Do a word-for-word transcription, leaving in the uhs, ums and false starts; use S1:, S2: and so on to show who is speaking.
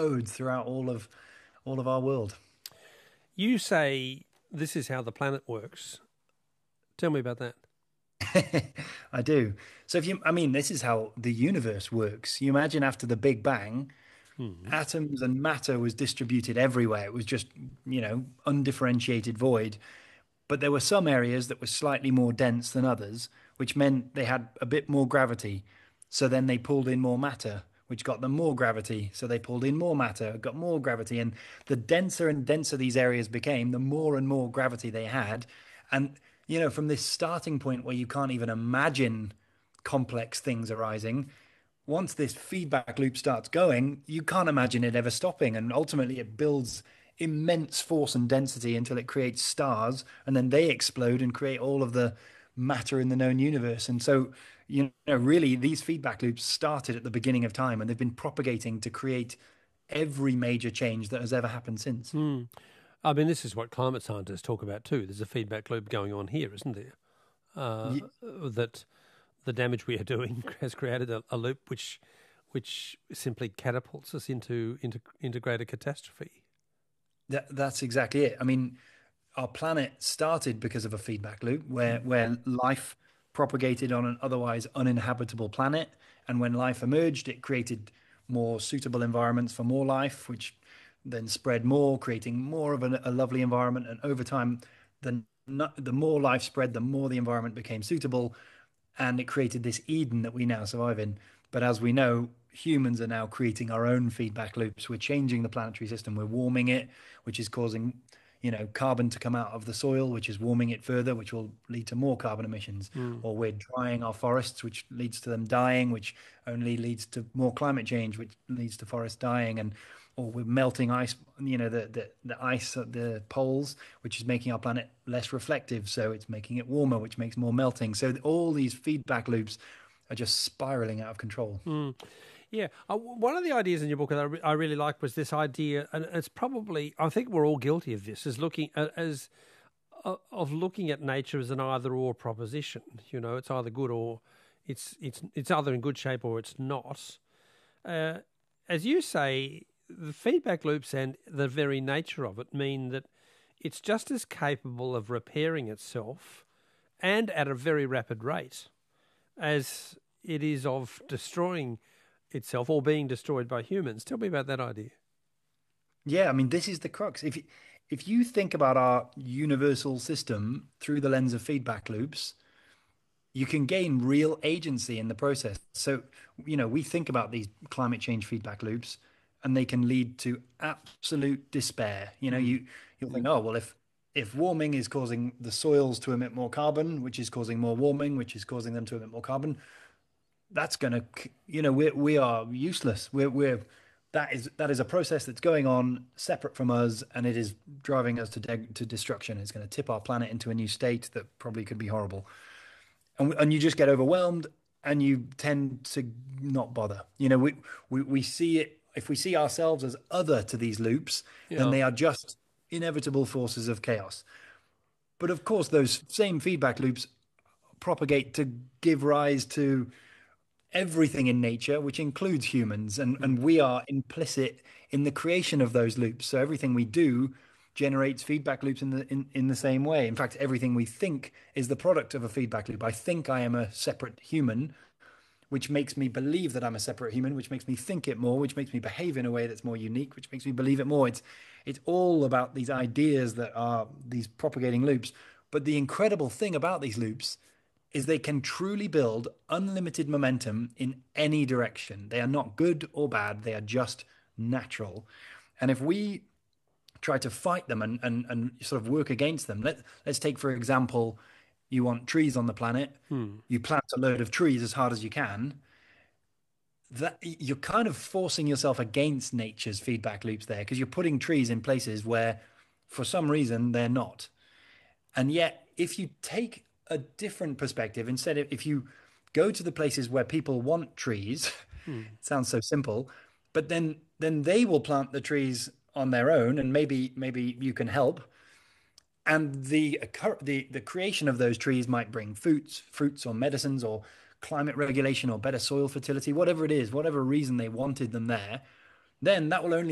S1: explodes throughout all of all of our world.
S2: You say this is how the planet works. Tell me about that.
S1: I do. So if you, I mean, this is how the universe works. You imagine after the Big Bang,
S2: Hmm.
S1: atoms and matter was distributed everywhere. It was just, you know, undifferentiated void. But there were some areas that were slightly more dense than others, which meant they had a bit more gravity. So then they pulled in more matter, which got them more gravity. So they pulled in more matter, got more gravity. And the denser and denser these areas became, the more and more gravity they had. And, you know, from this starting point where you can't even imagine complex things arising, once this feedback loop starts going, you can't imagine it ever stopping. And ultimately, it builds immense force and density until it creates stars, and then they explode and create all of the matter in the known universe. And so, you know, really, these feedback loops started at the beginning of time, and they've been propagating to create every major change that has ever happened since.
S2: Hmm. I mean, this is what climate scientists talk about too. There's a feedback loop going on here, isn't there? Uh,
S1: Ye-
S2: that the damage we are doing has created a, a loop which which simply catapults us into into into greater catastrophe.
S1: That, that's exactly it. I mean, our planet started because of a feedback loop where where life propagated on an otherwise uninhabitable planet, and when life emerged, it created more suitable environments for more life, which then spread more, creating more of a, a lovely environment. And over time, the the more life spread, the more the environment became suitable, and it created this Eden that we now survive in. But as we know, humans are now creating our own feedback loops. We're changing the planetary system. We're warming it, which is causing, you know, carbon to come out of the soil, which is warming it further, which will lead to more carbon emissions.
S2: Mm.
S1: Or we're drying our forests, which leads to them dying, which only leads to more climate change, which leads to forests dying. And or we're melting ice, you know, the, the, the ice at the poles, which is making our planet less reflective. So it's making it warmer, which makes more melting. So all these feedback loops are just spiraling out of control.
S2: Mm. Yeah, uh, w- one of the ideas in your book that I, re- I really like was this idea, and it's probably I think we're all guilty of this, is looking at, as uh, of looking at nature as an either or proposition. You know, it's either good or it's it's it's either in good shape or it's not. Uh, as you say, the feedback loops and the very nature of it mean that it's just as capable of repairing itself and at a very rapid rate as it is of destroying itself or being destroyed by humans. Tell me about that idea.
S1: Yeah, I mean, this is the crux. If you, if you think about our universal system through the lens of feedback loops, you can gain real agency in the process. So, you know, we think about these climate change feedback loops, and they can lead to absolute despair. You know,
S2: Mm.
S1: you you'll think, oh, well, if if warming is causing the soils to emit more carbon, which is causing more warming, which is causing them to emit more carbon, that's going to, you know, we we are useless. We're we're that is that is a process that's going on separate from us, and it is driving us to de to destruction. It's going to tip our planet into a new state that probably could be horrible, and and you just get overwhelmed, and you tend to not bother. You know, we we we see it if we see ourselves as other to these loops, then
S2: Yeah.
S1: they are just inevitable forces of chaos. But of course, those same feedback loops propagate to give rise to everything in nature, which includes humans, and,
S2: Mm.
S1: and we are implicit in the creation of those loops. So everything we do generates feedback loops in the in, in the same way. In fact, everything we think is the product of a feedback loop. I think I am a separate human, which makes me believe that I'm a separate human, which makes me think it more, which makes me behave in a way that's more unique, which makes me believe it more. It's it's all about these ideas that are these propagating loops. But the incredible thing about these loops is they can truly build unlimited momentum in any direction. They are not good or bad, they are just natural. And if we try to fight them and, and, and sort of work against them, let, let's take, for example, you want trees on the planet,
S2: Mm.
S1: you plant a load of trees as hard as you can. That you're kind of forcing yourself against nature's feedback loops there because you're putting trees in places where for some reason they're not. And yet, if you take a different perspective, instead of if you go to the places where people want trees,
S2: Mm.
S1: it sounds so simple, but then then they will plant the trees on their own, and maybe maybe you can help. And the the the creation of those trees might bring fruits, fruits or medicines or climate regulation or better soil fertility, whatever it is, whatever reason they wanted them there, then that will only